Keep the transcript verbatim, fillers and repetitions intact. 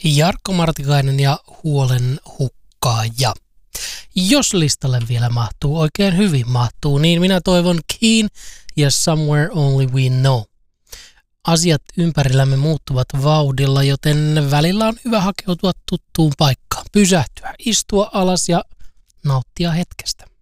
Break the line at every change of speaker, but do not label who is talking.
Jarkko Martikainen ja Huolen hukkaaja. Jos listalle vielä mahtuu, oikein hyvin mahtuu, niin minä toivon Keen ja Somewhere Only We Know. Asiat ympärillämme muuttuvat vauhdilla, joten välillä on hyvä hakeutua tuttuun paikkaan, pysähtyä, istua alas ja nauttia hetkestä.